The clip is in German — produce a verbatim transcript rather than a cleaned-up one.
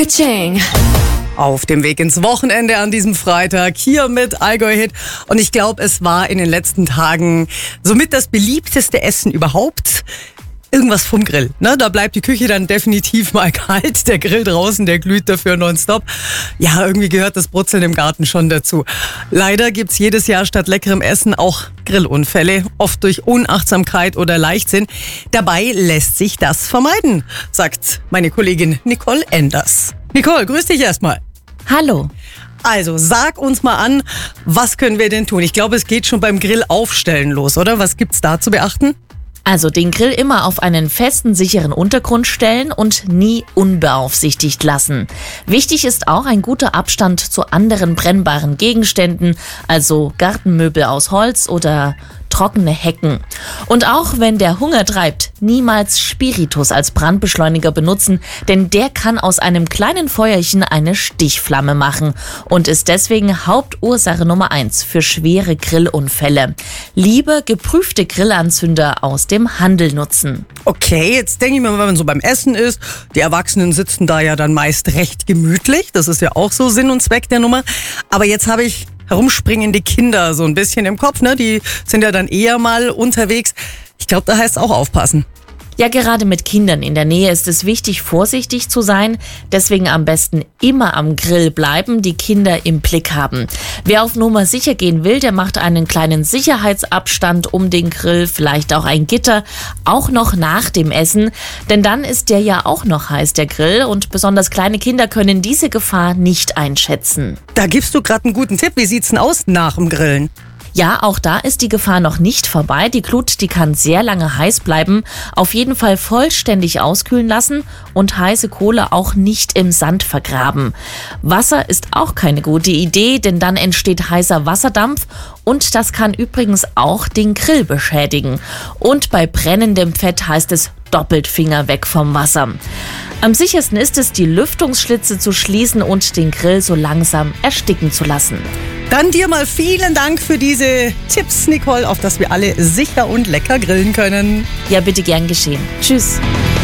Ka-ching. Auf dem Weg ins Wochenende an diesem Freitag hier mit Allgäu Hit. Und ich glaube, es war in den letzten Tagen somit das beliebteste Essen überhaupt. Irgendwas vom Grill. Ne? Da bleibt die Küche dann definitiv mal kalt. Der Grill draußen, der glüht dafür nonstop. Ja, irgendwie gehört das Brutzeln im Garten schon dazu. Leider gibt's jedes Jahr statt leckerem Essen auch Grillunfälle. Oft durch Unachtsamkeit oder Leichtsinn. Dabei lässt sich das vermeiden, sagt meine Kollegin Nicole Enders. Nicole, grüß dich erstmal. Hallo. Also, sag uns mal an, was können wir denn tun? Ich glaube, es geht schon beim Grillaufstellen los, oder? Was gibt's da zu beachten? Also den Grill immer auf einen festen, sicheren Untergrund stellen und nie unbeaufsichtigt lassen. Wichtig ist auch ein guter Abstand zu anderen brennbaren Gegenständen, also Gartenmöbel aus Holz oder trockene Hecken. Und auch wenn der Hunger treibt, niemals Spiritus als Brandbeschleuniger benutzen, denn der kann aus einem kleinen Feuerchen eine Stichflamme machen und ist deswegen Hauptursache Nummer eins für schwere Grillunfälle. Lieber geprüfte Grillanzünder aus dem Handel nutzen. Okay, jetzt denke ich mir, wenn man so beim Essen ist, die Erwachsenen sitzen da ja dann meist recht gemütlich. Das ist ja auch so Sinn und Zweck der Nummer. Aber jetzt habe ich herumspringende Kinder so ein bisschen im Kopf, ne? Die sind ja dann eher mal unterwegs. Ich glaube, da heißt es auch aufpassen. Ja, gerade mit Kindern in der Nähe ist es wichtig, vorsichtig zu sein. Deswegen am besten immer am Grill bleiben, die Kinder im Blick haben. Wer auf Nummer sicher gehen will, der macht einen kleinen Sicherheitsabstand um den Grill, vielleicht auch ein Gitter, auch noch nach dem Essen. Denn dann ist der ja auch noch heiß, der Grill. Und besonders kleine Kinder können diese Gefahr nicht einschätzen. Da gibst du gerade einen guten Tipp. Wie sieht's denn aus nach dem Grillen? Ja, auch da ist die Gefahr noch nicht vorbei. Die Glut, die kann sehr lange heiß bleiben. Auf jeden Fall vollständig auskühlen lassen und heiße Kohle auch nicht im Sand vergraben. Wasser ist auch keine gute Idee, denn dann entsteht heißer Wasserdampf und das kann übrigens auch den Grill beschädigen. Und bei brennendem Fett heißt es doppelt Finger weg vom Wasser. Am sichersten ist es, die Lüftungsschlitze zu schließen und den Grill so langsam ersticken zu lassen. Dann dir mal vielen Dank für diese Tipps, Nicole, auf dass wir alle sicher und lecker grillen können. Ja, bitte gern geschehen. Tschüss.